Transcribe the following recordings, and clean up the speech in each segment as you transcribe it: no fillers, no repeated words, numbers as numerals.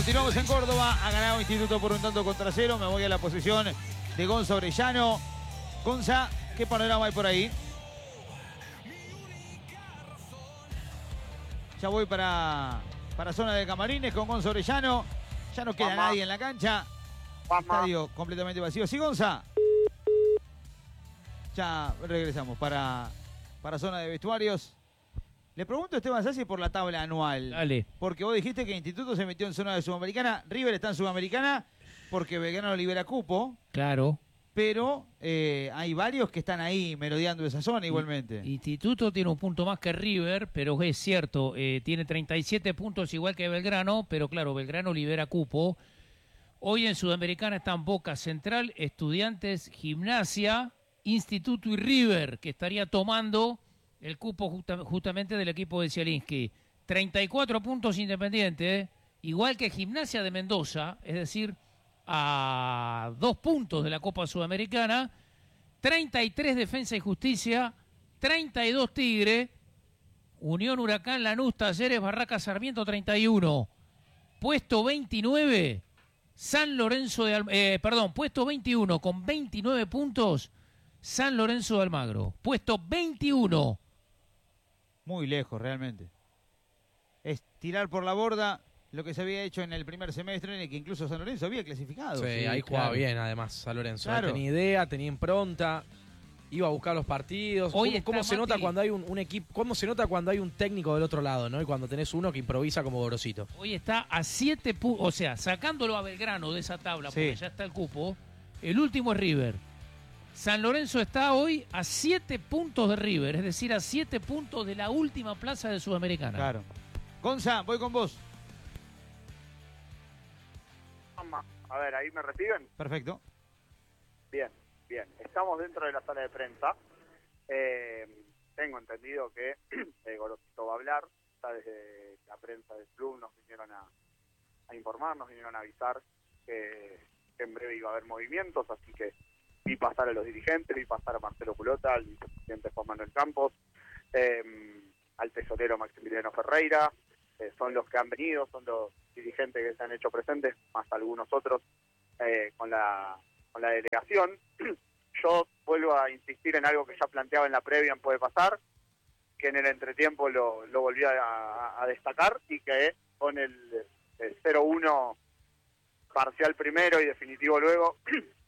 Continuamos en Córdoba. Ha ganado Instituto por 1-0. Me voy a la posición de Gonza Orellano. Gonza, ¿qué panorama hay por ahí? Ya voy para zona de camarines con Gonza Orellano. Ya no queda nadie en la cancha. Estadio completamente vacío. ¿Sí, Gonza? Ya regresamos para zona de vestuarios. Le pregunto a Esteban Sassi por la tabla anual. Dale. Porque vos dijiste que Instituto se metió en zona de Sudamericana. River está en Sudamericana porque Belgrano libera cupo. Claro. Pero hay varios que están ahí merodeando esa zona igualmente. Instituto tiene un punto más que River, pero es cierto, tiene 37 puntos igual que Belgrano, pero claro, Belgrano libera cupo. Hoy en Sudamericana están Boca, Central, Estudiantes, Gimnasia, Instituto y River, que estaría tomando el cupo justamente del equipo de Zielinski. 34 puntos Independiente, igual que Gimnasia de Mendoza, es decir, a 2 puntos de la Copa Sudamericana. 33 Defensa y Justicia, 32 Tigre, Unión Huracán, Lanús, Talleres, Barracas, Sarmiento 31. Puesto 29, San Lorenzo de puesto 21 con 29 puntos, San Lorenzo de Almagro. Puesto 21. Muy lejos realmente. Es tirar por la borda lo que se había hecho en el primer semestre, en el que incluso San Lorenzo había clasificado. Sí, ahí jugaba bien además San Lorenzo. Claro. Tenía idea, tenía impronta, iba a buscar los partidos. ¿Cómo se nota cuando hay un equipo? ¿Cómo se nota cuando hay un técnico del otro lado, ¿no? Y cuando tenés uno que improvisa como Gorosito. Hoy está a 7 puntos, o sea, sacándolo a Belgrano de esa tabla, porque ya está el cupo. El último es River. San Lorenzo está hoy a 7 puntos de River, es decir, a 7 puntos de la última plaza de Sudamericana. Claro. Gonza, voy con vos. A ver, ¿ahí me reciben? Perfecto. Bien. Estamos dentro de la sala de prensa. Tengo entendido que Gorosito va a hablar. Ya desde la prensa del club nos vinieron a informar, nos vinieron a avisar que en breve iba a haber movimientos, así que vi pasar a los dirigentes, vi pasar a Marcelo Culota, al vicepresidente Juan Manuel Campos, al tesorero Maximiliano Ferreira. Son los que han venido, son los dirigentes que se han hecho presentes, más algunos otros con la delegación. Yo vuelvo a insistir en algo que ya planteaba en la previa en Puede Pasar, que en el entretiempo lo volví a destacar, y que con el 0-1 parcial primero y definitivo luego,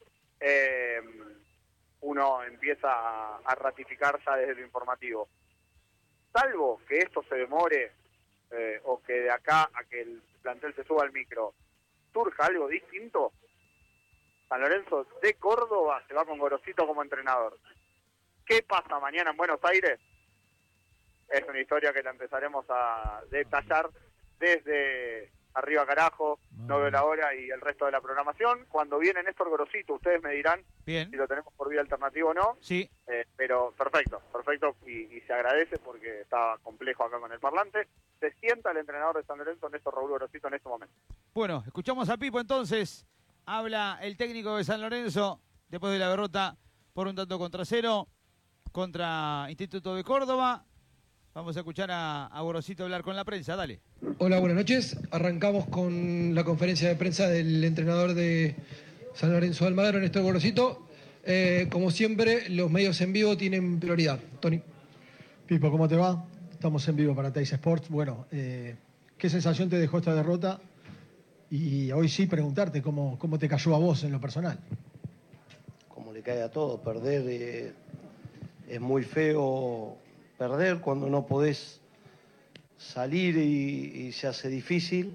uno empieza a ratificar ya desde lo informativo. Salvo que esto se demore, o que de acá a que el plantel se suba al micro surja algo distinto, San Lorenzo de Córdoba se va con Gorosito como entrenador. ¿Qué pasa mañana en Buenos Aires? Es una historia que la empezaremos a detallar desde Arriba Carajo, No Veo la Hora y el resto de la programación. Cuando viene Néstor Gorosito, ustedes me dirán si lo tenemos por vía alternativa o no. Sí. Pero perfecto, y se agradece porque estaba complejo acá con el parlante. Se sienta el entrenador de San Lorenzo, Néstor Raúl Gorosito, en este momento. Bueno, escuchamos a Pipo entonces. Habla el técnico de San Lorenzo después de la derrota por 1-0 contra Instituto de Córdoba. Vamos a escuchar a Gorosito hablar con la prensa, dale. Hola, buenas noches. Arrancamos con la conferencia de prensa del entrenador de San Lorenzo de Almagro, Néstor Gorosito. Como siempre, los medios en vivo tienen prioridad. Tony. Pipo, ¿cómo te va? Estamos en vivo para Teis Sports. Bueno, ¿qué sensación te dejó esta derrota? Y hoy sí preguntarte cómo te cayó a vos en lo personal. Como le cae a todo, perder es muy feo. Perder cuando no podés salir y se hace difícil.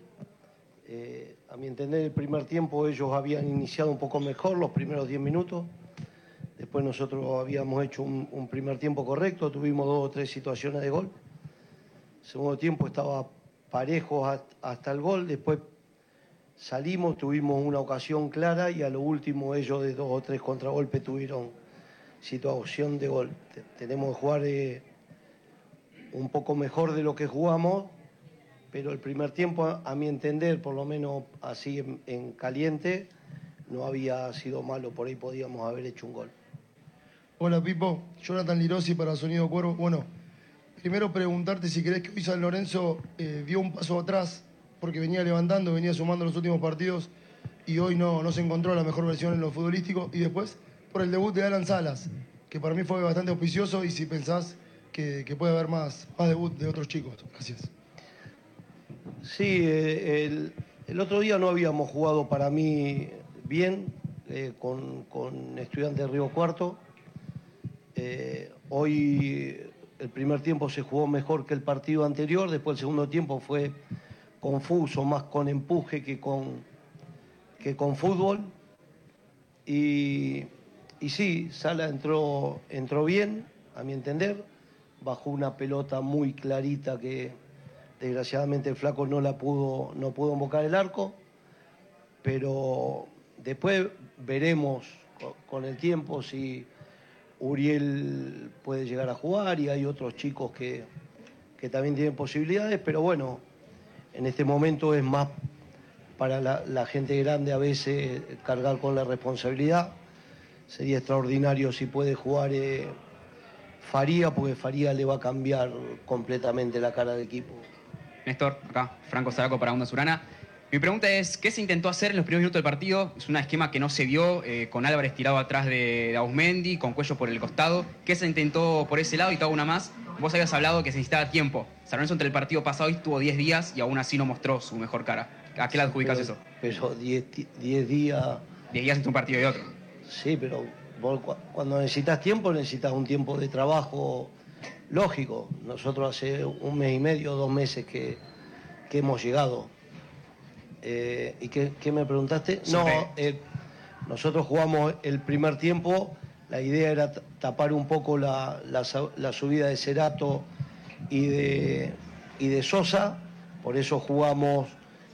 A mi entender, el primer tiempo ellos habían iniciado un poco mejor, los primeros 10 minutos. Después nosotros habíamos hecho un primer tiempo correcto, tuvimos 2 o 3 situaciones de gol. El segundo tiempo estaba parejo hasta el gol, después salimos, tuvimos una ocasión clara y a lo último ellos de 2 o 3 contragolpes tuvieron situación de gol. Tenemos que jugar un poco mejor de lo que jugamos, pero el primer tiempo, a mi entender, por lo menos así en caliente, no había sido malo, por ahí podíamos haber hecho un gol. Hola Pipo, Jonathan Lirosi para Sonido Cuervo. Bueno, primero preguntarte si crees que hoy San Lorenzo dio un paso atrás porque venía levantando, venía sumando los últimos partidos y hoy no se encontró la mejor versión en lo futbolístico. Y después por el debut de Alan Salas, que para mí fue bastante auspicioso, y si pensás que puede haber más debut de otros chicos. Gracias. Sí, el otro día no habíamos jugado para mí bien con Estudiantes de Río Cuarto. Hoy el primer tiempo se jugó mejor que el partido anterior, después el segundo tiempo fue confuso, más con empuje que con fútbol. Y sí, Sala entró bien, a mi entender, bajó una pelota muy clarita que desgraciadamente el flaco no pudo embocar el arco, pero después veremos con el tiempo si Uriel puede llegar a jugar, y hay otros chicos que también tienen posibilidades, pero bueno, en este momento es más para la gente grande a veces cargar con la responsabilidad. Sería extraordinario si puede jugar Faría, porque Faría le va a cambiar completamente la cara del equipo. Néstor, acá, Franco Zaraco para Onda Surana. Mi pregunta es, ¿qué se intentó hacer en los primeros minutos del partido? Es un esquema que no se vio, con Álvarez tirado atrás de Ausmendi, con Cuello por el costado. ¿Qué se intentó por ese lado? Y te hago una más. Vos habías hablado que se necesitaba tiempo. San Lorenzo entre el partido pasado estuvo 10 días y aún así no mostró su mejor cara. ¿A qué le adjudicas eso? Pero 10 días... 10 días entre un partido y otro. Sí, pero vos cuando necesitas tiempo, necesitas un tiempo de trabajo lógico. Nosotros hace 1 mes y medio, 2 meses que hemos llegado. ¿Y qué me preguntaste? Sí, no, nosotros jugamos el primer tiempo, la idea era tapar un poco la subida de Cerato y de Sosa, por eso jugamos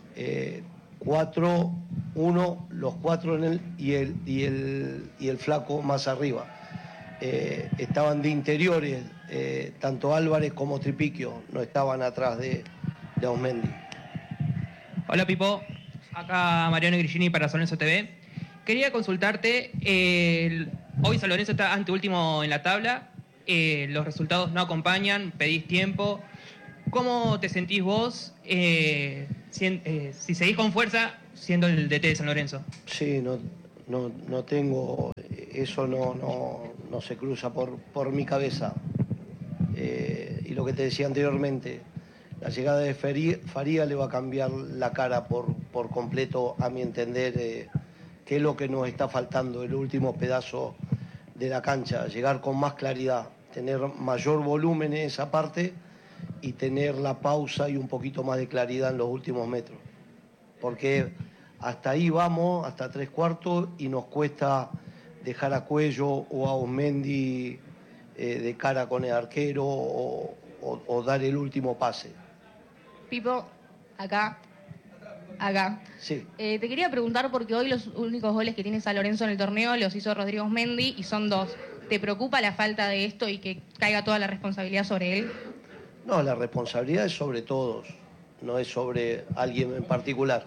4-1, los 4 en él y el flaco más arriba. Estaban de interiores, tanto Álvarez como Tripiquio, no estaban atrás de Ausmendi. Hola Pipo, acá Mariano Grigini para San Lorenzo TV. Quería consultarte, hoy San Lorenzo está anteúltimo en la tabla, los resultados no acompañan, pedís tiempo. ¿Cómo te sentís vos si seguís con fuerza siendo el DT de San Lorenzo? Sí, no tengo, eso no se cruza por mi cabeza. Y lo que te decía anteriormente, la llegada de Faría le va a cambiar la cara por completo, a mi entender, que es lo que nos está faltando, el último pedazo de la cancha, llegar con más claridad, tener mayor volumen en esa parte y tener la pausa y un poquito más de claridad en los últimos metros. Porque hasta ahí vamos, hasta 3/4, y nos cuesta dejar a Cuello o a Ausmendi de cara con el arquero o dar el último pase. Pipo, acá. Sí. Te quería preguntar porque hoy los únicos goles que tiene San Lorenzo en el torneo los hizo Rodrigo Ausmendi y son 2. ¿Te preocupa la falta de esto y que caiga toda la responsabilidad sobre él? No, la responsabilidad es sobre todos, no es sobre alguien en particular.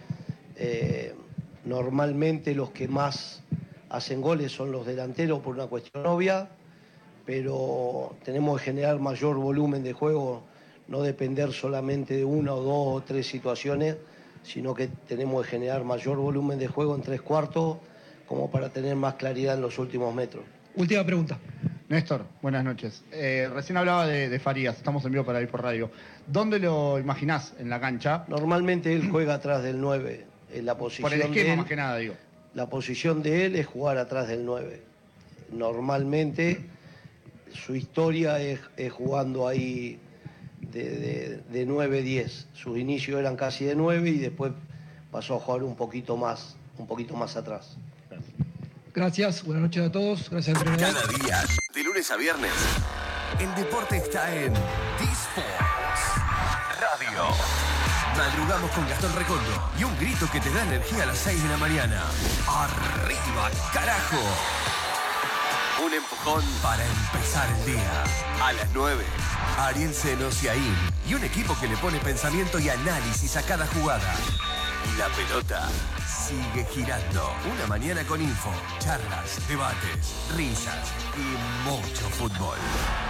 Normalmente los que más hacen goles son los delanteros por una cuestión obvia, pero tenemos que generar mayor volumen de juego, no depender solamente de 1 o 2 o 3 situaciones, sino que tenemos que generar mayor volumen de juego en 3/4 como para tener más claridad en los últimos metros. Última pregunta. Néstor, buenas noches. Recién hablaba de Farías, estamos en vivo para ir por radio. ¿Dónde lo imaginás en la cancha? Normalmente él juega atrás del 9, en la posición por el esquema de él, más que nada, digo. La posición de él es jugar atrás del 9. Normalmente su historia es jugando ahí de 9-10. Sus inicios eran casi de 9 y después pasó a jugar un poquito más atrás. Gracias, buenas noches a todos. Gracias, entrenador. Cada día, de lunes a viernes, el deporte está en D-Sports Radio. Madrugamos con Gastón Recondo y un grito que te da energía a las 6 de la mañana. ¡Arriba, carajo! Un empujón para empezar el día. A las 9, Ariel Senos y Aín. Y un equipo que le pone pensamiento y análisis a cada jugada. La pelota sigue girando. Una mañana con info, charlas, debates, risas y mucho fútbol.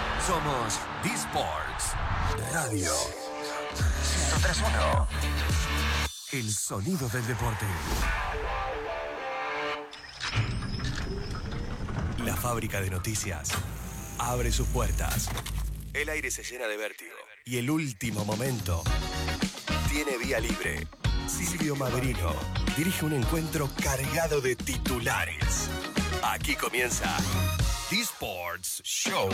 Somos D-Sports Radio 103.1. El sonido del deporte. La fábrica de noticias abre sus puertas. El aire se llena de vértigo. Y el último momento tiene vía libre. Silvio Maverino dirige un encuentro cargado de titulares. Aquí comienza D-Sports Show.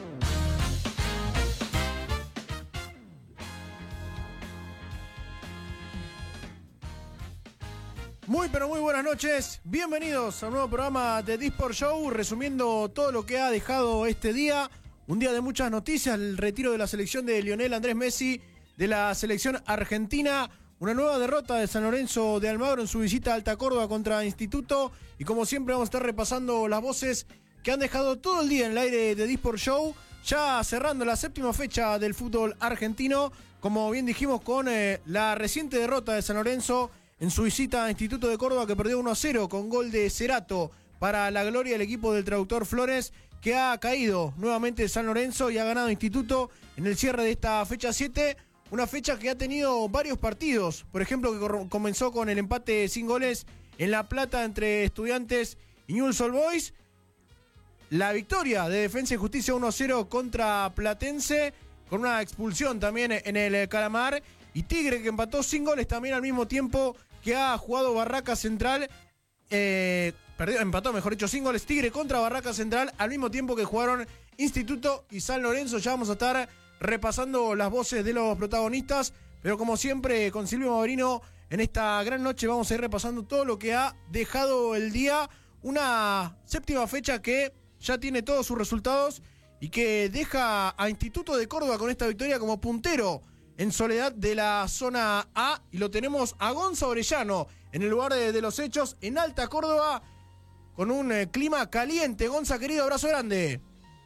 Muy pero muy buenas noches, bienvenidos a un nuevo programa de D-Sports Show, resumiendo todo lo que ha dejado este día, un día de muchas noticias, el retiro de la selección de Lionel Andrés Messi, de la selección argentina, una nueva derrota de San Lorenzo de Almagro en su visita a Alta Córdoba contra Instituto, y como siempre vamos a estar repasando las voces que han dejado todo el día en el aire de D-Sports Show, ya cerrando la 7ª fecha del fútbol argentino, como bien dijimos con la reciente derrota de San Lorenzo en su visita a Instituto de Córdoba, que perdió 1-0 con gol de Cerato para la gloria del equipo del traductor Flores, que ha caído nuevamente San Lorenzo y ha ganado Instituto en el cierre de esta fecha 7, una fecha que ha tenido varios partidos, por ejemplo que comenzó con el empate sin goles en La Plata entre Estudiantes y Newell's Old Boys, la victoria de Defensa y Justicia 1-0 contra Platense, con una expulsión también en el Calamar, y Tigre, que empató sin goles también al mismo tiempo que ha jugado Barraca Central, empató mejor dicho sin goles, Tigre contra Barraca Central al mismo tiempo que jugaron Instituto y San Lorenzo. Ya vamos a estar repasando las voces de los protagonistas, pero como siempre con Silvio Maverino en esta gran noche vamos a ir repasando todo lo que ha dejado el día, una 7ª fecha que ya tiene todos sus resultados y que deja a Instituto de Córdoba con esta victoria como puntero en soledad de la zona A, y lo tenemos a Gonza Orellano en el lugar de los hechos en Alta Córdoba con un clima caliente. Gonza, querido, abrazo grande.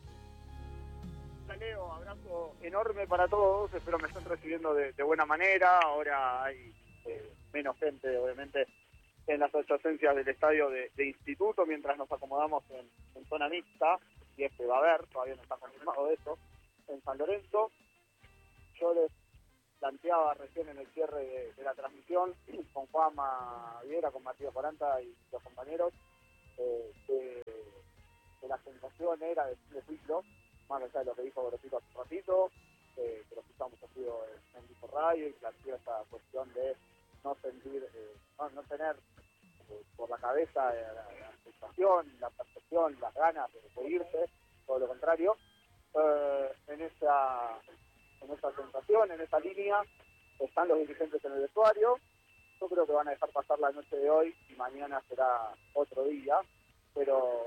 Leo, abrazo enorme para todos, espero me estén recibiendo de buena manera. Ahora hay menos gente, obviamente, en las adyacencias del estadio de Instituto, mientras nos acomodamos en zona mixta, y es que va a haber, todavía no está confirmado eso, en San Lorenzo. Yo les planteaba recién en el cierre de la transmisión con Juanma Viera, con Matías Poranta y los compañeros, que la sensación era de ciclo, más allá de lo que dijo Gorosito hace un ratito, que lo escuchamos así en Dijo Radio, y planteó esta cuestión de no sentir, no tener por la cabeza la sensación, la percepción, las ganas de irse, todo lo contrario. En esa sensación, en esa línea, están los dirigentes en el vestuario. Yo creo que van a dejar pasar la noche de hoy y mañana será otro día, pero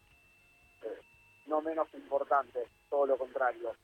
no menos importante, todo lo contrario.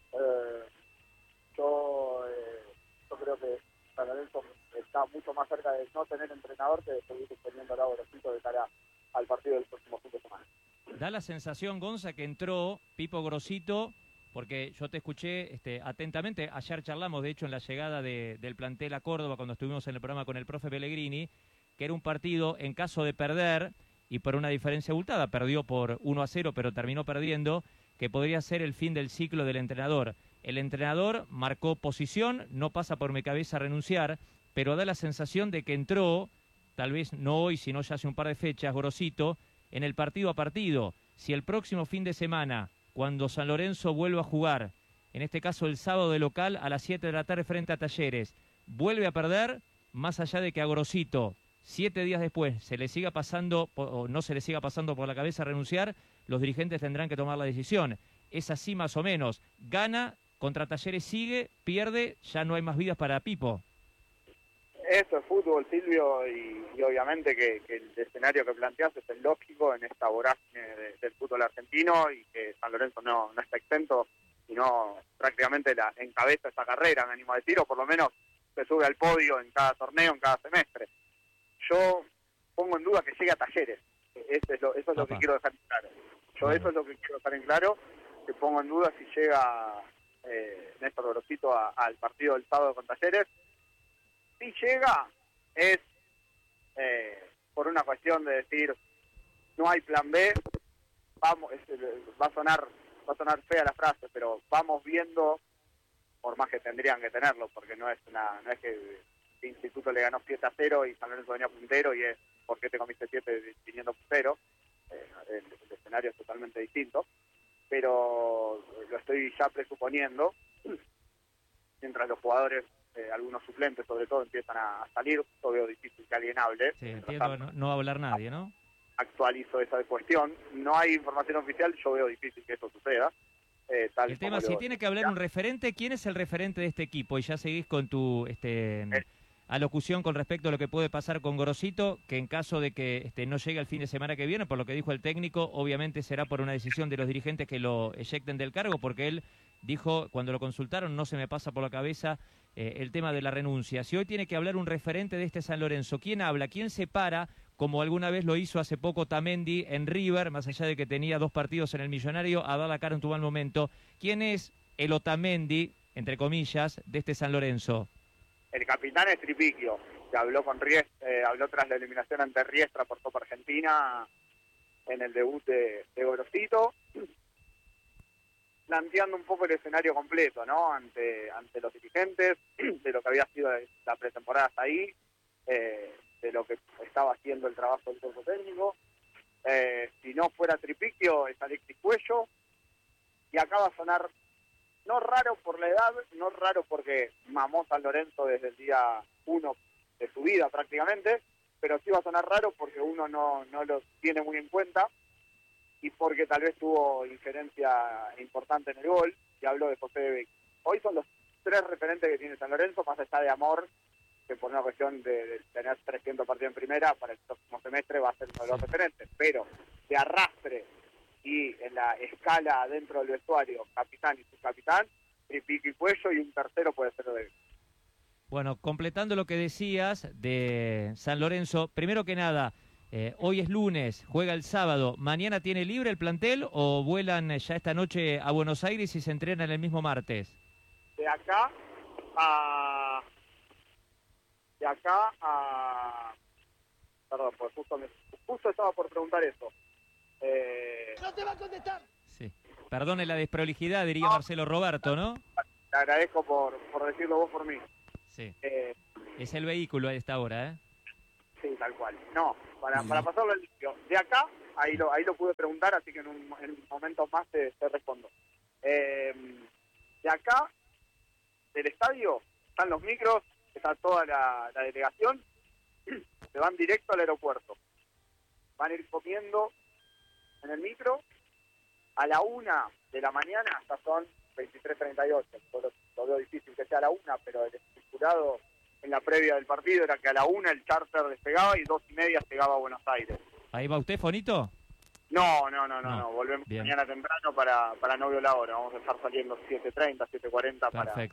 Yo creo que San Lorenzo está mucho más cerca de no tener entrenador que de seguir teniendo la Gorosito de cara al partido del próximo fin de semana. Da la sensación, Gonza, que entró Pipo Grosito, porque yo te escuché atentamente, ayer charlamos de hecho en la llegada del plantel a Córdoba cuando estuvimos en el programa con el profe Pellegrini, que era un partido en caso de perder y por una diferencia abultada, perdió por 1-0 pero terminó perdiendo, que podría ser el fin del ciclo del entrenador. El entrenador marcó posición, no pasa por mi cabeza renunciar, pero da la sensación de que entró, tal vez no hoy, sino ya hace un par de fechas, Grosito, en el partido a partido. Si el próximo fin de semana, cuando San Lorenzo vuelva a jugar, en este caso el sábado de local a las 7 de la tarde frente a Talleres, vuelve a perder, más allá de que a Grosito 7 días después se le siga pasando o no se le siga pasando por la cabeza renunciar, los dirigentes tendrán que tomar la decisión. Es así más o menos. Gana, contra Talleres sigue, pierde, ya no hay más vidas para Pipo. Eso es fútbol, Silvio, y obviamente que el escenario que planteas es el lógico en esta vorágine del fútbol argentino, y que San Lorenzo no está exento, sino prácticamente encabeza esta carrera, me animo a decir, o por lo menos se sube al podio en cada torneo, en cada semestre. Yo pongo en duda que llegue a Talleres, eso es lo que quiero dejar en claro. Eso es lo que quiero dejar en claro, que pongo en duda si llega Néstor Grosito al partido del sábado con Talleres. Si llega, es por una cuestión de decir, no hay plan B, vamos, va a sonar fea la frase, pero vamos viendo, por más que tendrían que tenerlo, porque no es que Instituto le ganó 7-0 y San Lorenzo venía puntero y es ¿por qué te comiste 7 viniendo puntero? El escenario es totalmente distinto, pero lo estoy ya presuponiendo, mientras los jugadores, algunos suplentes sobre todo, empiezan a salir, yo veo difícil que alguien hable. Sí, entiendo, no va a hablar nadie, ¿no? Actualizo esa cuestión, no hay información oficial, yo veo difícil que eso suceda. El tema, si tiene que hablar un referente, ¿quién es el referente de este equipo? Y ya seguís con tu alocución con respecto a lo que puede pasar con Gorosito, que en caso de que no llegue al fin de semana que viene, por lo que dijo el técnico, obviamente será por una decisión de los dirigentes que lo eyecten del cargo, porque él dijo, cuando lo consultaron, no se me pasa por la cabeza el tema de la renuncia. Si hoy tiene que hablar un referente de este San Lorenzo, ¿quién habla? ¿Quién se para? Como alguna vez lo hizo hace poco Otamendi en River, más allá de que tenía 2 partidos en el Millonario, a dar la cara en tu mal momento. ¿Quién es el Otamendi, entre comillas, de este San Lorenzo? El capitán es Tripiquio, que habló habló tras la eliminación ante Riestra por Copa Argentina en el debut de Gorosito, planteando un poco el escenario completo, ¿no? Ante los dirigentes, de lo que había sido la pretemporada hasta ahí, de lo que estaba haciendo el trabajo del cuerpo técnico. Si no fuera Tripiquio, es Alexis Cuello, y acaba a sonar, no raro por la edad, no raro porque mamó San Lorenzo desde el día 1 de su vida prácticamente, pero sí va a sonar raro porque uno no lo tiene muy en cuenta y porque tal vez tuvo injerencia importante en el gol, y hablo de José de Beck. Hoy son los 3 referentes que tiene San Lorenzo, más allá de Amor, que por una cuestión de tener 300 partidos en primera, para el próximo semestre va a ser uno de los referentes, pero de arrastre y en la escala dentro del vestuario, capitán y subcapitán, Tripiquio y Cuello, y un tercero puede ser de él. Bueno, completando lo que decías de San Lorenzo, primero que nada, hoy es lunes, juega el sábado, ¿mañana tiene libre el plantel o vuelan ya esta noche a Buenos Aires y se entrenan el mismo martes? De acá a... Perdón, pues justo estaba por preguntar eso. ¡No te va a contestar! Sí. Perdone la desprolijidad, diría Marcelo Roberto, ¿no? Te agradezco por decirlo vos por mí. Sí. Es el vehículo a esta hora, ¿eh? Sí, tal cual. No, para pasarlo al limpio. De acá, ahí lo pude preguntar, así que en un momento más te respondo. De acá, del estadio, están los micros, está toda la delegación, se van directo al aeropuerto. Van a ir comiendo en el micro, a la 1 de la mañana, hasta son 23:38. Lo veo difícil que sea a la 1, pero el estipulado en la previa del partido era que a la 1 el charter despegaba y 2:30 llegaba a Buenos Aires. ¿Ahí va usted, Fonito? No. Volvemos bien. Mañana temprano para no violar la hora. Vamos a estar saliendo 7:30, 7:40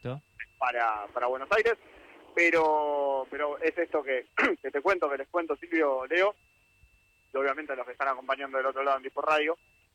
para Buenos Aires. Pero es esto que te cuento, que les cuento, Silvio, Leo, y obviamente a los que están acompañando del otro lado en Dispo Radio,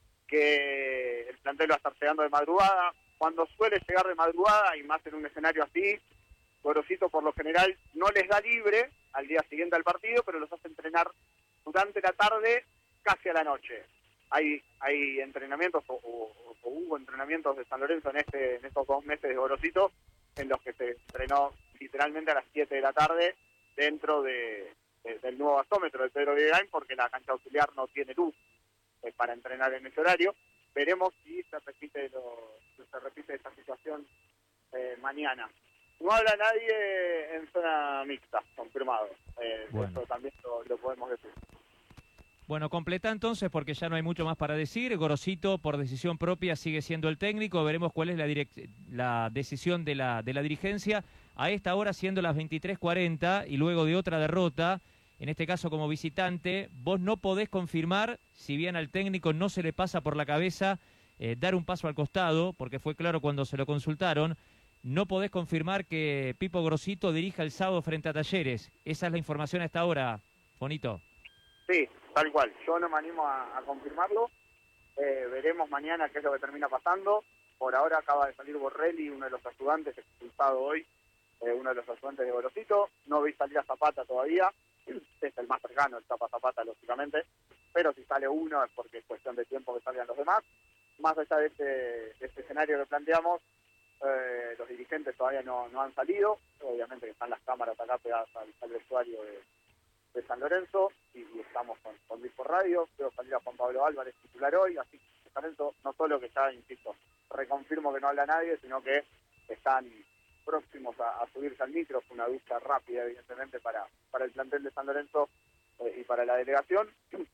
que el plantel va a estar llegando de madrugada. Cuando suele llegar de madrugada, y más en un escenario así, Gorosito por lo general no les da libre al día siguiente al partido, pero los hace entrenar durante la tarde casi a la noche. Hay entrenamientos, o hubo entrenamientos de San Lorenzo en estos 2 meses de Gorosito, en los que se entrenó literalmente a las 7 de la tarde dentro del nuevo gasómetro de Pedro Vigain, porque la cancha auxiliar no tiene luz para entrenar en ese horario. Veremos si se repite esta situación mañana. No habla nadie en zona mixta, confirmado. Bueno. Eso también lo podemos decir. Bueno, completa entonces, porque ya no hay mucho más para decir. Gorosito, por decisión propia, sigue siendo el técnico. Veremos cuál es la decisión de la dirigencia. A esta hora, siendo las 23:40, y luego de otra derrota, en este caso como visitante, vos no podés confirmar, si bien al técnico no se le pasa por la cabeza dar un paso al costado, porque fue claro cuando se lo consultaron, no podés confirmar que Pipo Gorosito dirija el sábado frente a Talleres. Esa es la información a esta hora, Fonito. Sí, tal cual. Yo no me animo a confirmarlo. Veremos mañana qué es lo que termina pasando. Por ahora acaba de salir Borrelli, uno de los ayudantes, expulsado hoy, uno de los ayudantes de Gorosito. No vi salir a Zapata todavía. Es el más cercano, el Zapata, lógicamente. Pero si sale uno es porque es cuestión de tiempo que salgan los demás. Más allá de este escenario que planteamos, los dirigentes dirigentes todavía no han salido, obviamente que están las cámaras acá pegadas al vestuario de San Lorenzo, y estamos con Dispo Radio. Quiero salir a Juan Pablo Álvarez titular hoy, así que San Lorenzo no solo que ya, insisto, reconfirmo que no habla nadie, sino que están próximos a subirse al micro. Fue una ducha rápida, evidentemente, para el plantel de San Lorenzo y para la delegación.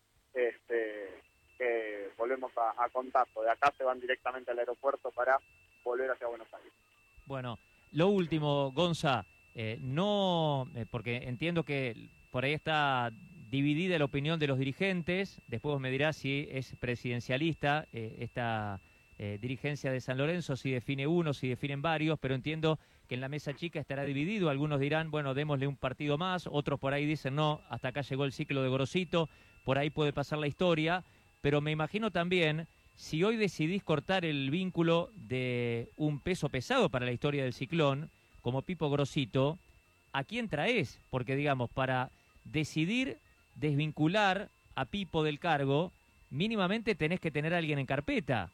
Volvemos a contacto. De acá se van directamente al aeropuerto para volver hacia Buenos Aires. Bueno, lo último, Gonza, porque entiendo que por ahí está dividida la opinión de los dirigentes. Después vos me dirás si es presidencialista esta dirigencia de San Lorenzo, si define uno, si definen varios, pero entiendo que en la mesa chica estará dividido. Algunos dirán, bueno, démosle un partido más, otros por ahí dicen, no, hasta acá llegó el ciclo de Gorosito, por ahí puede pasar la historia, pero me imagino también, si hoy decidís cortar el vínculo de un peso pesado para la historia del Ciclón, como Pipo Gorosito, ¿a quién traes? Porque, digamos, para decidir desvincular a Pipo del cargo, mínimamente tenés que tener a alguien en carpeta.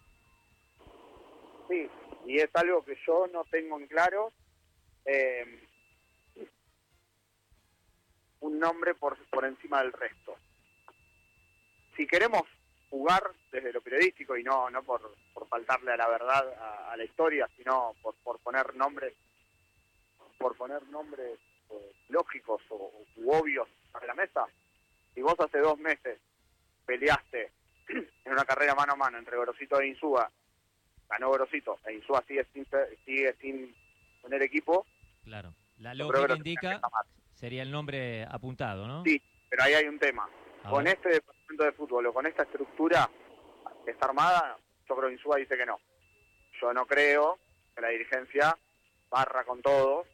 Sí, y es algo que yo no tengo en claro. Un nombre por encima del resto. Si queremos jugar desde lo periodístico y no por faltarle a la verdad a la historia, sino por poner nombres lógicos u obvios a la mesa. Si vos hace 2 meses peleaste en una carrera mano a mano entre Gorosito e Insúa, ganó Gorosito e Insúa sigue sin tener equipo. Claro, la lógica indica sería el nombre apuntado, ¿no? Sí, pero ahí hay un tema. Con este departamento de fútbol o con esta estructura que está armada, yo creo que Insúa dice que no. Yo no creo que la dirigencia barra con todos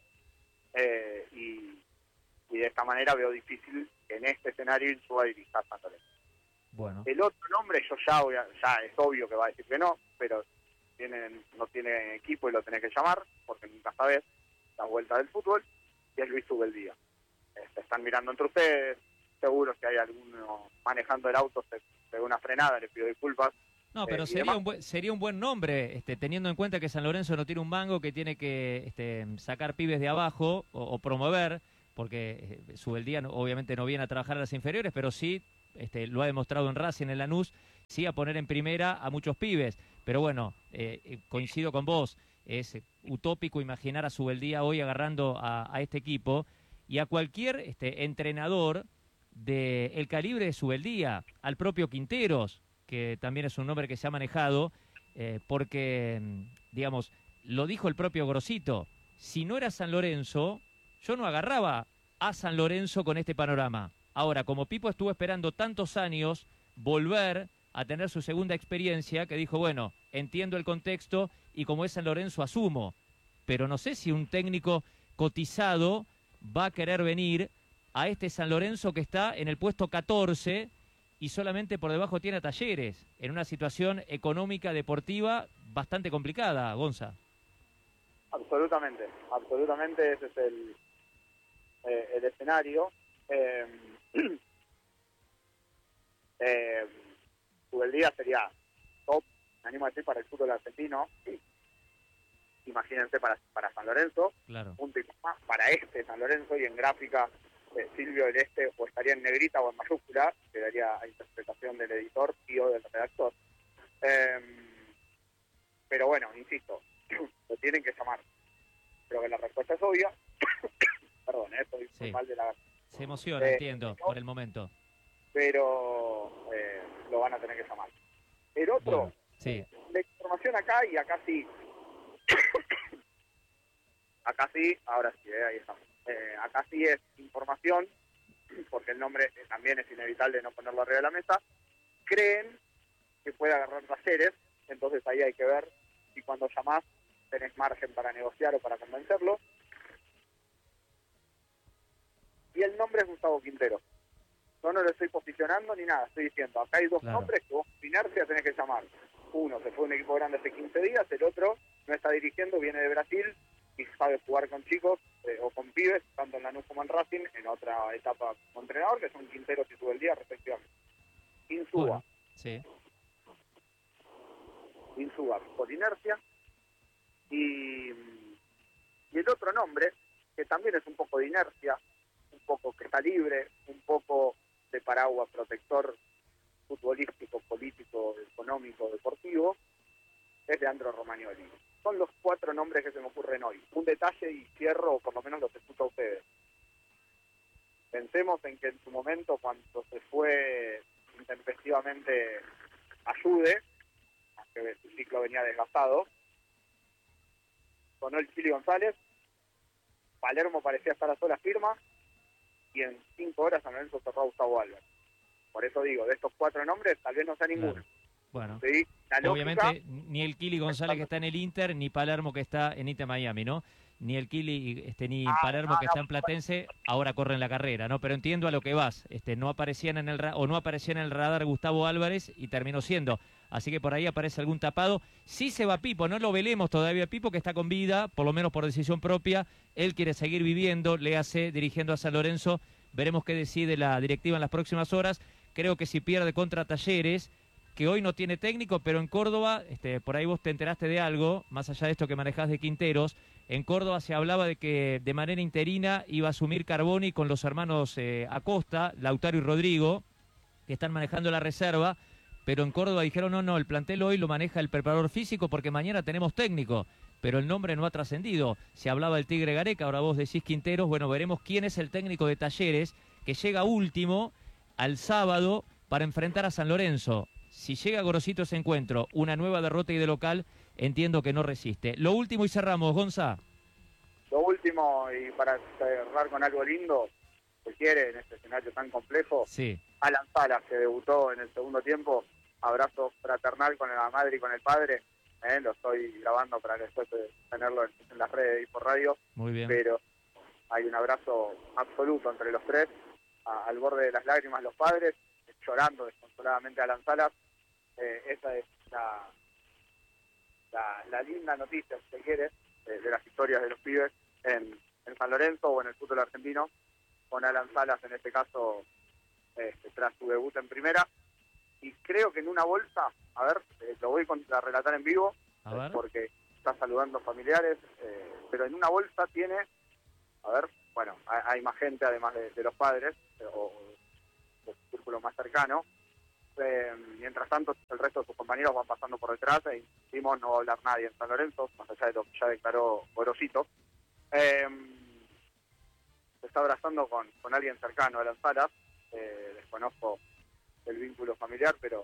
y de esta manera veo difícil que en este escenario Insúa dirija a San Lorenzo. Bueno. El otro nombre yo ya es obvio que va a decir que no, pero no tiene equipo y lo tenés que llamar, porque nunca sabés la vuelta del fútbol, y es Luis Ubeldía. Se están mirando entre ustedes, seguro que hay alguno manejando el auto, se ve una frenada, le pido disculpas. No, pero sería un buen nombre, teniendo en cuenta que San Lorenzo no tiene un mango, que tiene que sacar pibes de abajo o promover, porque Ubeldía obviamente no viene a trabajar a las inferiores, pero sí lo ha demostrado en Racing, en Lanús, sí a poner en primera a muchos pibes. Pero bueno, coincido con vos, es utópico imaginar a Ubeldía hoy agarrando a este equipo y a cualquier entrenador del calibre de Ubeldía, al propio Quinteros, que también es un nombre que se ha manejado, porque, digamos, lo dijo el propio Gorosito, si no era San Lorenzo, yo no agarraba a San Lorenzo con este panorama. Ahora, como Pipo estuvo esperando tantos años volver a tener su segunda experiencia, que dijo, bueno, entiendo el contexto y como es San Lorenzo asumo, pero no sé si un técnico cotizado va a querer venir a este San Lorenzo que está en el puesto 14 y solamente por debajo tiene a Talleres, en una situación económica, deportiva, bastante complicada, Gonza. Absolutamente, ese es el escenario. Ubeldía sería top, me animo a decir, para el fútbol argentino. Imagínense para San Lorenzo, claro. Un tipo más para San Lorenzo, y en gráfica Silvio del o estaría en negrita o en mayúscula, que daría a interpretación del editor y o del redactor. Pero bueno, insisto, lo tienen que llamar. Creo que la respuesta es obvia. Perdón, estoy sí. mal de la... Se emociona, entiendo, por el momento. Pero lo van a tener que llamar. El otro, bueno, sí. La información acá, y acá sí. Acá sí, ahora sí, ahí estamos. Acá sí es información, porque el nombre también es inevitable no ponerlo arriba de la mesa. Creen que puede agarrar Talleres, entonces ahí hay que ver si cuando llamás tenés margen para negociar o para convencerlo. Y el nombre es Gustavo Quintero. Yo no lo estoy posicionando ni nada, estoy diciendo, acá hay dos nombres que vos por inercia tenés que llamar. Uno se fue a un equipo grande hace 15 días, el otro no está dirigiendo, viene de Brasil y sabe jugar con chicos o con pibes, tanto en Lanús como en Racing, en otra etapa como entrenador, que son Quinteros y Ubeldía respectivamente. Insúa. Bueno, sí. Insúa por inercia y Y el otro nombre, que también es un poco de inercia, un poco que está libre, un poco de paraguas protector futbolístico, político, económico, deportivo, es Leandro Romagnoli. Son los 4 nombres que se me ocurren hoy. Un detalle y cierro, o por lo menos los escucho a ustedes. Pensemos en que en su momento, cuando se fue intempestivamente Ayude, aunque su ciclo venía desgastado, sonó el Chili González, Palermo parecía estar a sola firma, y en 5 horas San Lorenzo cerró a Gustavo Álvarez. Por eso digo, de estos 4 nombres, tal vez no sea ninguno. Claro. Bueno, ¿Sí? obviamente ni el Kili González que está en el Inter, ni Palermo que está en Inter Miami, ¿no? Ni el Kili, ni Palermo que está en Platense, ahora corren la carrera, ¿no? Pero entiendo a lo que vas. No aparecían en el no aparecía en el radar Gustavo Álvarez y terminó siendo. Así que por ahí aparece algún tapado. Sí se va Pipo, no lo velemos todavía. Pipo que está con vida, por lo menos por decisión propia. Él quiere seguir viviendo, le hace dirigiendo a San Lorenzo. Veremos qué decide la directiva en las próximas horas. Creo que si pierde contra Talleres, que hoy no tiene técnico, pero en Córdoba, por ahí vos te enteraste de algo, más allá de esto que manejás de Quinteros, en Córdoba se hablaba de que de manera interina iba a asumir Carboni con los hermanos Acosta, Lautaro y Rodrigo, que están manejando la reserva, pero en Córdoba dijeron, no, el plantel hoy lo maneja el preparador físico porque mañana tenemos técnico, pero el nombre no ha trascendido. Se hablaba del Tigre Gareca, ahora vos decís Quinteros, bueno, veremos quién es el técnico de Talleres, que llega último al sábado para enfrentar a San Lorenzo. Si llega Gorosito ese encuentro, una nueva derrota y de local, entiendo que no resiste. Lo último y cerramos, Gonza. Lo último, y para cerrar con algo lindo, si quiere, en este escenario tan complejo, sí. Alan Salas, que debutó en el segundo tiempo, abrazo fraternal con la madre y con el padre, lo estoy grabando para después tenerlo en las redes de por Radio. Muy bien. Pero hay un abrazo absoluto entre los tres, al borde de las lágrimas los padres, llorando desconsoladamente a Alan Salas. Esa es la linda noticia, si se quiere, de las historias de los pibes en San Lorenzo o en el fútbol argentino, con Alan Salas en este caso tras su debut en primera. Y creo que en una bolsa, a ver, lo voy a relatar en vivo, porque está saludando familiares, pero en una bolsa tiene, a ver, bueno, hay más gente además de los padres, o del círculo más cercano. Mientras tanto, el resto de sus compañeros van pasando por detrás e insistimos, no va a hablar nadie en San Lorenzo, más allá de lo que ya declaró Gorosito. Se está abrazando con alguien cercano a Alan Salas. Desconozco el vínculo familiar, pero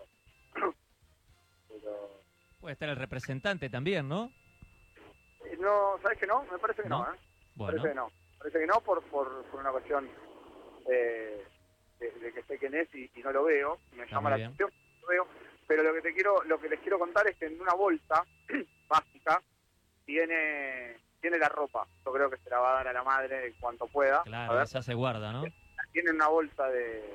puede estar el representante también, ¿no? No, ¿sabes que no? Me parece que no, Bueno. Parece que no por una cuestión de que sé quién es y no lo veo, me llama la atención, lo veo, pero lo que les quiero contar es que en una bolsa básica tiene la ropa. Yo creo que se la va a dar a la madre en cuanto pueda. Claro, esa se guarda, ¿no? Tiene una bolsa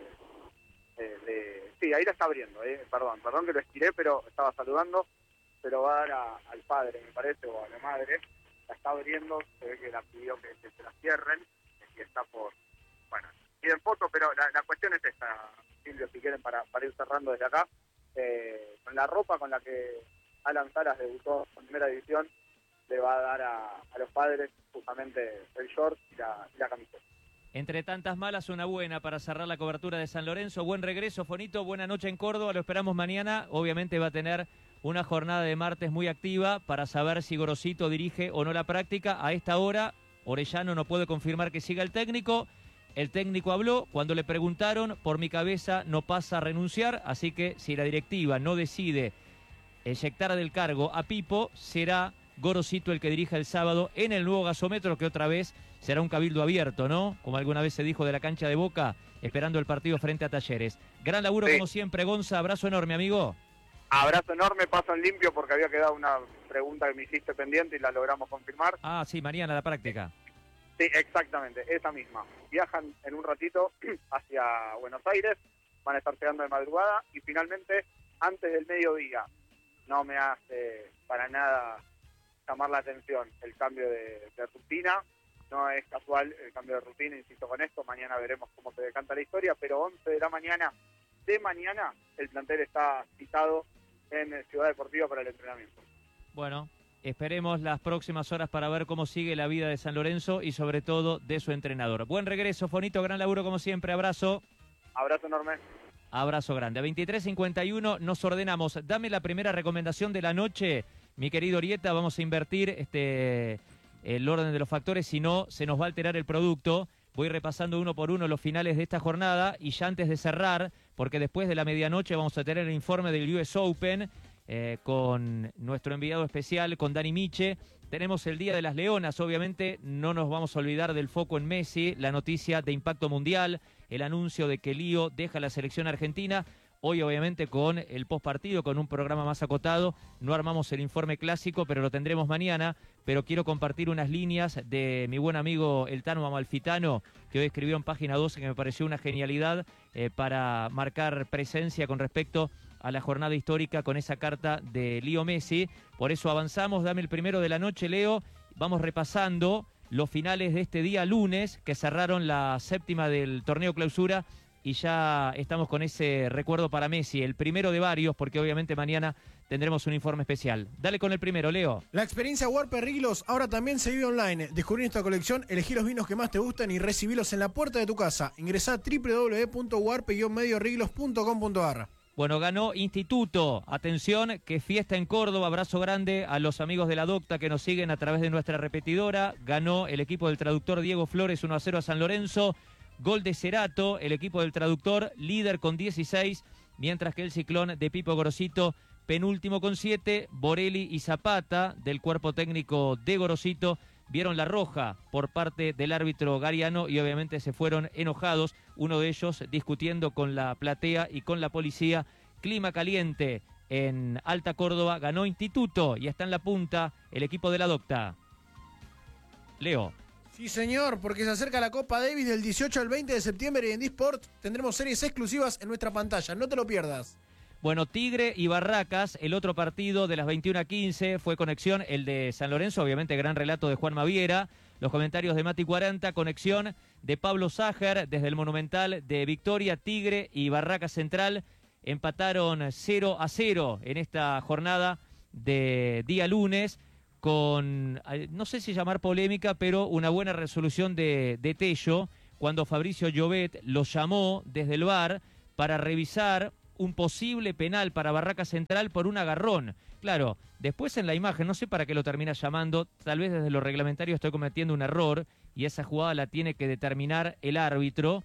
sí, ahí la está abriendo, perdón que lo estiré, pero estaba saludando, se lo va a dar al padre, me parece, o a la madre. La está abriendo, se ve que la pidió que se la cierren, y está por, bueno, piden foto, pero la cuestión es esta, Silvio, si quieren, para ir cerrando desde acá, con la ropa con la que Alan Salas debutó en primera división, le va a dar a los padres justamente el short y la camiseta. Entre tantas malas, una buena para cerrar la cobertura de San Lorenzo. Buen regreso, Fonito, buena noche en Córdoba, lo esperamos mañana. Obviamente va a tener una jornada de martes muy activa para saber si Gorosito dirige o no la práctica. A esta hora, Orellano no puede confirmar que siga el técnico. El técnico habló, cuando le preguntaron, por mi cabeza no pasa a renunciar, así que si la directiva no decide eyectar del cargo a Pipo, será Gorosito el que dirija el sábado en el nuevo gasómetro, que otra vez será un cabildo abierto, ¿no? Como alguna vez se dijo de la cancha de Boca, esperando el partido frente a Talleres. Gran laburo como siempre, Gonza, abrazo enorme, amigo. Abrazo enorme, paso en limpio porque había quedado una pregunta que me hiciste pendiente y la logramos confirmar. Ah, sí, mañana la práctica. Sí, exactamente, esa misma. Viajan en un ratito hacia Buenos Aires, van a estar llegando de madrugada y finalmente antes del mediodía. No me hace para nada llamar la atención el cambio de rutina. No es casual el cambio de rutina, insisto con esto, mañana veremos cómo se decanta la historia, pero 11 de la mañana, el plantel está citado en Ciudad Deportiva para el entrenamiento. Bueno, esperemos las próximas horas para ver cómo sigue la vida de San Lorenzo y sobre todo de su entrenador. Buen regreso, Fonito, gran laburo como siempre, abrazo. Abrazo enorme. Abrazo grande. A 23:51 nos ordenamos. Dame la primera recomendación de la noche, mi querido Orieta. Vamos a invertir el orden de los factores, si no se nos va a alterar el producto. Voy repasando uno por uno los finales de esta jornada y ya antes de cerrar, porque después de la medianoche vamos a tener el informe del US Open con nuestro enviado especial, con Dani Miche. Tenemos el Día de las Leonas, obviamente no nos vamos a olvidar del foco en Messi, la noticia de impacto mundial, el anuncio de que Lío deja la selección argentina. Hoy obviamente con el postpartido, con un programa más acotado, no armamos el informe clásico, pero lo tendremos mañana. Pero quiero compartir unas líneas de mi buen amigo el Tano Amalfitano, que hoy escribió en Página 12, que me pareció una genialidad para marcar presencia con respecto a la jornada histórica con esa carta de Lío Messi. Por eso avanzamos, dame el primero de la noche, Leo. Vamos repasando los finales de este día lunes, que cerraron la séptima del torneo clausura, y ya estamos con ese recuerdo para Messi, el primero de varios, porque obviamente mañana tendremos un informe especial. Dale con el primero, Leo. La experiencia Warper Riglos ahora también se vive online. Descubrí esta colección, elegí los vinos que más te gustan y recibilos en la puerta de tu casa. Ingresá a www.warpe-medioriglos.com.ar. Bueno, ganó Instituto. Atención, que fiesta en Córdoba. Abrazo grande a los amigos de la Docta que nos siguen a través de nuestra repetidora. Ganó el equipo del traductor Diego Flores 1-0 a San Lorenzo. Gol de Cerato, el equipo del traductor, líder con 16, mientras que el Ciclón de Pipo Gorosito, penúltimo con 7. Borelli y Zapata, del cuerpo técnico de Gorosito, vieron la roja por parte del árbitro Gariano y obviamente se fueron enojados, uno de ellos discutiendo con la platea y con la policía. Clima caliente en Alta Córdoba, ganó Instituto y está en la punta el equipo de la Docta. Leo. Sí, señor, porque se acerca la Copa Davis del 18 al 20 de septiembre y en Disport tendremos series exclusivas en nuestra pantalla. No te lo pierdas. Bueno, Tigre y Barracas, el otro partido de las 21:15 fue conexión, el de San Lorenzo, obviamente gran relato de Juan Maviera. Los comentarios de Mati 40, conexión de Pablo Sájer desde el Monumental de Victoria. Tigre y Barracas Central empataron 0-0 en esta jornada de día lunes, con, no sé si llamar polémica, pero una buena resolución de Tello, cuando Fabricio Llobet lo llamó desde el VAR para revisar un posible penal para Barracas Central por un agarrón. Claro, después en la imagen, no sé para qué lo termina llamando, tal vez desde lo reglamentario estoy cometiendo un error y esa jugada la tiene que determinar el árbitro,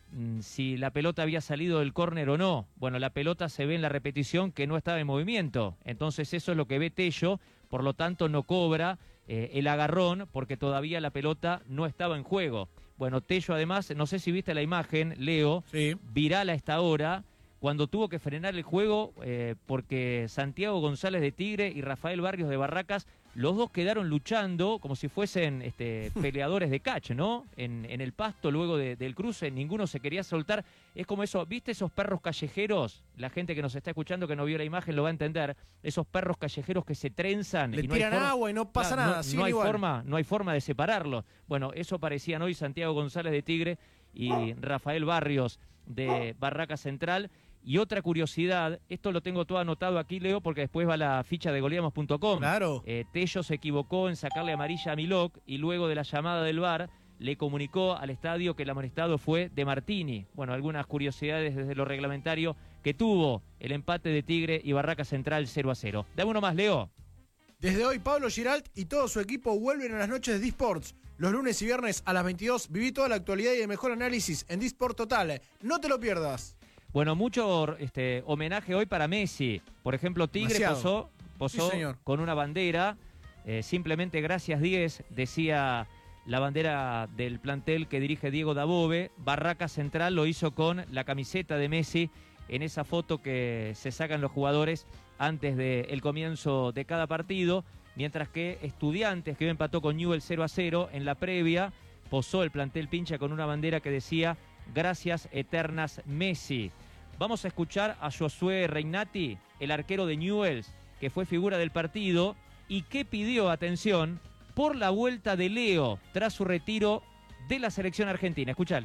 si la pelota había salido del córner o no. Bueno, la pelota se ve en la repetición que no estaba en movimiento, entonces eso es lo que ve Tello, por lo tanto no cobra el agarrón porque todavía la pelota no estaba en juego. Bueno, Tello además, no sé si viste la imagen, Leo, sí, viral a esta hora, cuando tuvo que frenar el juego porque Santiago González de Tigre y Rafael Barrios de Barracas, los dos quedaron luchando como si fuesen peleadores de catch, ¿no? En el pasto luego del cruce, ninguno se quería soltar. Es como eso, ¿viste esos perros callejeros? La gente que nos está escuchando que no vio la imagen lo va a entender. Esos perros callejeros que se trenzan. Le y no tiran agua y no pasa nada. No hay forma de separarlos. Bueno, eso parecían hoy Santiago González de Tigre y Rafael Barrios de Barracas Central. Y otra curiosidad, esto lo tengo todo anotado aquí, Leo, porque después va la ficha de goleamos.com. Claro. Tello se equivocó en sacarle amarilla a Milok y luego de la llamada del VAR le comunicó al estadio que el amonestado fue de Martini. Bueno, algunas curiosidades desde lo reglamentario que tuvo el empate de Tigre y Barracas Central 0-0. Dame uno más, Leo. Desde hoy, Pablo Giralt y todo su equipo vuelven a las noches de Disports. Los lunes y viernes a las 22, viví toda la actualidad y el mejor análisis en Disport Total. No te lo pierdas. Bueno, mucho homenaje hoy para Messi. Por ejemplo, Tigre posó sí, con una bandera. Simplemente gracias 10, decía la bandera del plantel que dirige Diego Dabove. Barracas Central lo hizo con la camiseta de Messi en esa foto que se sacan los jugadores antes del comienzo de cada partido. Mientras que Estudiantes, que empató con Newell's 0-0 en la previa, posó el plantel pincha con una bandera que decía gracias eternas Messi. Vamos a escuchar a Josué Reinati, el arquero de Newell's, que fue figura del partido y que pidió, atención, por la vuelta de Leo tras su retiro de la selección argentina. Escúchalo.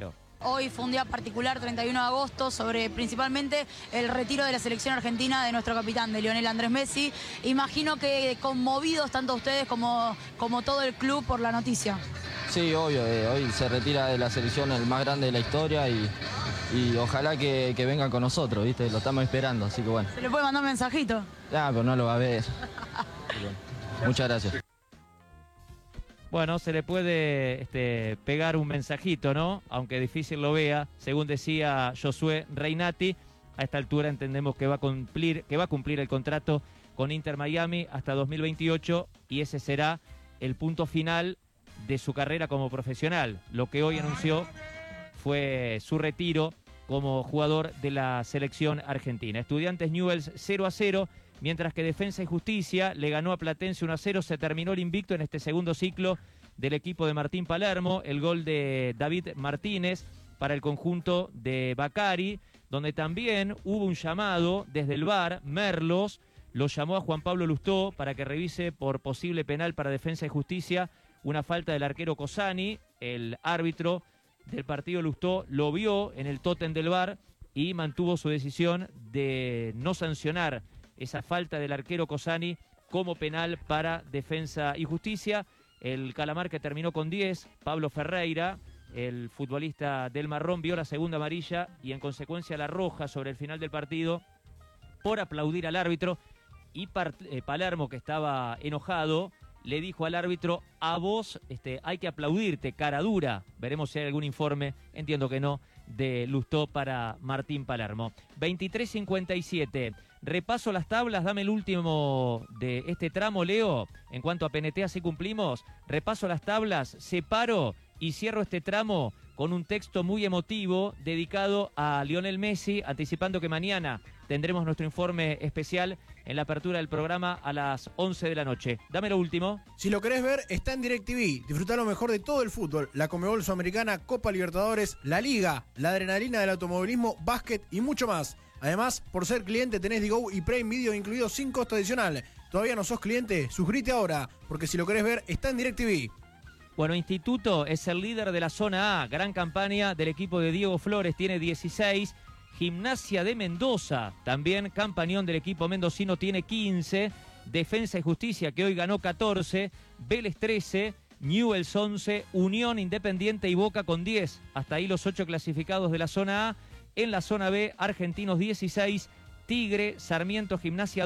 hoy fue un día particular, 31 de agosto, sobre principalmente el retiro de la selección argentina de nuestro capitán, de Lionel Andrés Messi. Imagino que conmovidos tanto ustedes como todo el club por la noticia. Sí, obvio, hoy se retira de la selección el más grande de la historia y ojalá que vengan con nosotros, ¿viste? Lo estamos esperando, así que bueno. ¿Se le puede mandar un mensajito? Pero no lo va a ver. Muchas gracias. Bueno, se le puede pegar un mensajito, ¿no? Aunque difícil lo vea, según decía Josué Reinati, a esta altura entendemos que va a cumplir el contrato con Inter Miami hasta 2028 y ese será el punto final de su carrera como profesional. Lo que hoy anunció fue su retiro como jugador de la selección argentina. Estudiantes Newell's 0-0, mientras que Defensa y Justicia le ganó a Platense 1-0. Se terminó el invicto en este segundo ciclo del equipo de Martín Palermo. El gol de David Martínez para el conjunto de Bacari, donde también hubo un llamado desde el VAR. Merlos lo llamó a Juan Pablo Lustó para que revise por posible penal para Defensa y Justicia una falta del arquero Cosani. El árbitro del partido Lustó lo vio en el tótem del VAR y mantuvo su decisión de no sancionar esa falta del arquero Cosani como penal para Defensa y Justicia. El calamar que terminó con 10, Pablo Ferreira, el futbolista del Marrón, vio la segunda amarilla y en consecuencia la roja sobre el final del partido por aplaudir al árbitro. Y Palermo, que estaba enojado, le dijo al árbitro: a vos hay que aplaudirte, cara dura. Veremos si hay algún informe, entiendo que no, de Lustó para Martín Palermo. 23:57. Repaso las tablas, dame el último de este tramo, Leo. En cuanto a PNT, así cumplimos. Repaso las tablas, separo y cierro este tramo con un texto muy emotivo dedicado a Lionel Messi, anticipando que mañana tendremos nuestro informe especial en la apertura del programa a las 11 de la noche. Dame lo último. Si lo querés ver, está en DirecTV. Disfrutá lo mejor de todo el fútbol. La Conmebol Sudamericana, Copa Libertadores, la Liga, la adrenalina del automovilismo, básquet y mucho más. Además, por ser cliente tenés Digo y Prime Video incluidos sin costo adicional. ¿Todavía no sos cliente? Suscríbete ahora, porque si lo querés ver, está en DirecTV. Bueno, Instituto es el líder de la zona A. Gran campaña del equipo de Diego Flores, tiene 16. Gimnasia de Mendoza, también campañón del equipo mendocino, tiene 15. Defensa y Justicia, que hoy ganó 14. Vélez 13. Newell's 11. Unión, Independiente y Boca con 10. Hasta ahí los 8 clasificados de la zona A. En la zona B, Argentinos 16. Tigre, Sarmiento, Gimnasia